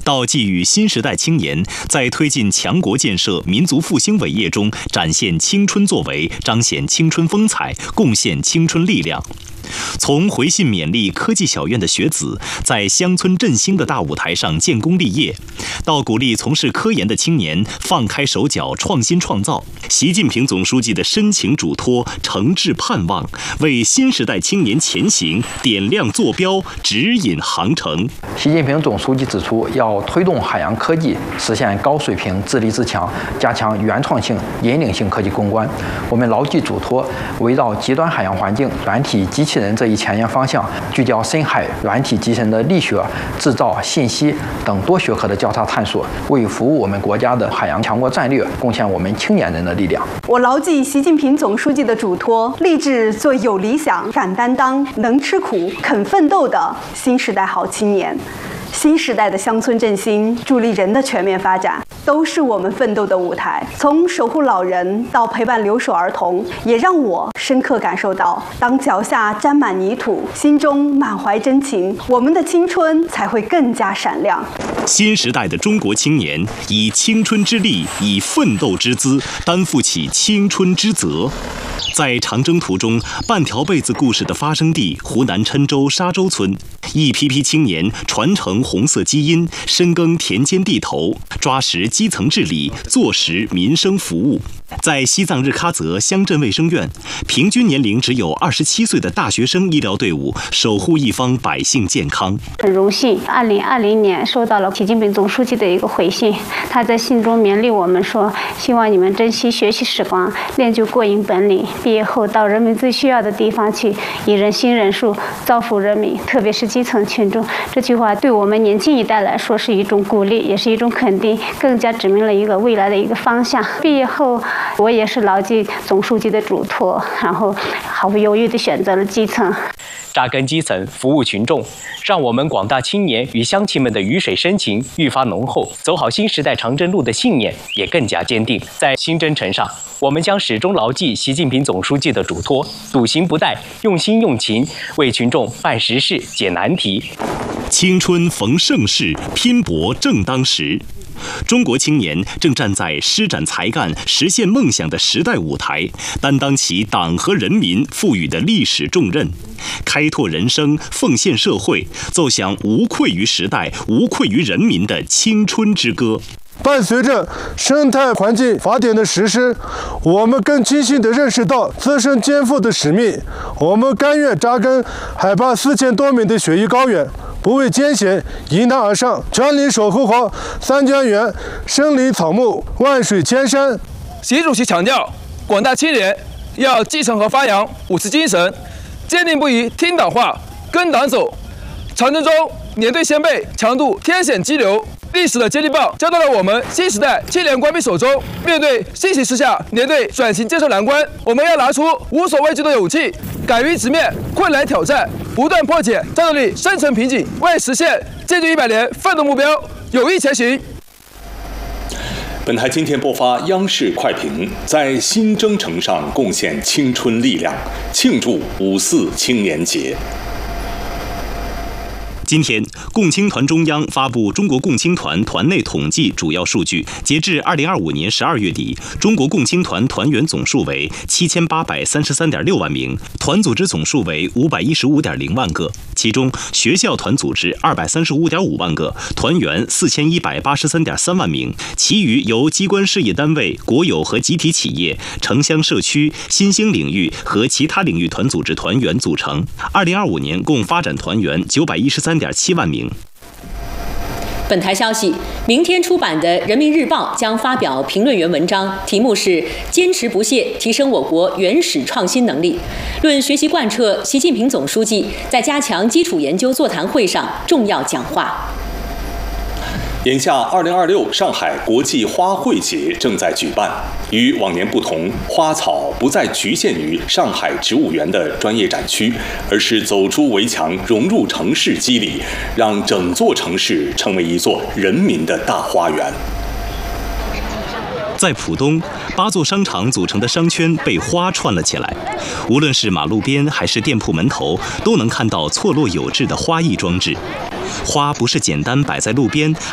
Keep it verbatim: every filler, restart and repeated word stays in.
到寄予新时代青年在推进强国建设、民族复兴伟业中展现青春作为，彰显青春风采，贡献青春力量。从回信勉励科技小院的学子在乡村振兴的大舞台上建功立业，到鼓励从事科研的青年放开手脚创新创造，习近平总书记的深情嘱托、诚挚盼望，为新时代青年前行点亮坐标、指引航程。 习近平总书记指出，要推动海洋科技实现高水平自立自强，加强原创性、引领性科技攻关。我们牢记嘱托，围绕极端海洋环境、软体机器人这一前沿方向，聚焦深海软体集成的力学、制造、信息等多学科的交叉探索，为服务我们国家的海洋强国战略贡献我们青年人的力量。 我牢记习近平总书记的嘱托，立志做有理想、敢担当、能吃苦、肯奋斗的新时代好青年。新时代的乡村振兴、助力人的全面发展，都是我们奋斗的舞台。从守护老人到陪伴留守儿童，也让我深刻感受到，当脚下沾满泥土，心中满怀真情，我们的青春才会更加闪亮。 新时代的中国青年以青春之力，以奋斗之姿，担负起青春之责。在长征途中，半条被子故事的发生地湖南郴州沙洲村，一批批青年传承红色基因，深耕田间地头，抓实基层治理，做实民生服务。在西藏日喀则乡镇卫生院，平均年龄只有二十七岁的大学生医疗队伍守护一方百姓健康。 很荣幸，二零二零年收到了习近平总书记的一个回信，他在信中勉励我们说，希望你们珍惜学习时光，练就过硬本领，毕业后到人民最需要的地方去，以人心人术，造福人民，特别是基层群众。这句话对我们年轻一代来说是一种鼓励，也是一种肯定，更加指明了一个未来的一个方向。毕业后，我也是牢记总书记的嘱托，然后毫不犹豫地选择了基层。 扎根基层，服务群众，让我们广大青年与乡亲们的鱼水深情愈发浓厚，走好新时代长征路的信念也更加坚定。在新征程上，我们将始终牢记习近平总书记的嘱托，笃行不怠，用心用情，为群众办实事、解难题。 青春逢盛世，拼搏正当时。中国青年正站在施展才干、实现梦想的时代舞台，担当起党和人民赋予的历史重任，开拓人生，奉献社会，奏响无愧于时代、无愧于人民的青春之歌。 伴随着生态环境法典的实施，我们更清晰地认识到自身肩负的使命。我们甘愿扎根海拔四千多米的雪域高原，不畏艰险，迎难而上，全力守护好三江源生灵草木，万水千山。 习主席强调，广大青年要继承和发扬五四精神，坚定不移听党话、跟党走。长征中，年队先辈强度天险激流，历史的接力棒交到了我们新时代青年官兵手中。面对新形势下年队转型建设难关，我们要拿出无所畏惧的勇气，敢于直面困难挑战，不断破解战斗力生存瓶颈，为实现建军一百年奋斗目标有益前行。 本台今天播发央视快评，在新征程上贡献青春力量，庆祝五四青年节。 今天，共青团中央发布中国共青团团内统计主要数据。截至二零二五年十二月底，中国共青团团员总数为七千八百三十三点六万名，团组织总数为五百一十五点零万个。其中，学校团组织二百三十五点五万个，团员四千一百八十三点三万名，其余由机关事业单位、国有和集体企业、城乡社区、新兴领域和其他领域团组织团员组成。二零二五年共发展团员九百一十三点七万名。 本台消息，明天出版的《人民日报》将发表评论员文章，题目是“坚持不懈，提升我国原始创新能力”，论学习贯彻习近平总书记在加强基础研究座谈会上重要讲话。 眼下，二零二六上海国际花卉节正在举办。与往年不同，花草不再局限于上海植物园的专业展区，而是走出围墙，融入城市肌理，让整座城市成为一座人民的大花园。 在浦东，八座商场组成的商圈被花串了起来，无论是马路边还是店铺门头，都能看到错落有致的花艺装置。花不是简单摆在路边，